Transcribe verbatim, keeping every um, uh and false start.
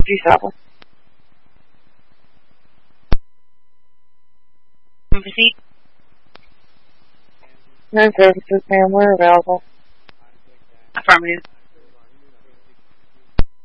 Please travel. Proceed. Nine services, ma'am. We're available. Affirmative.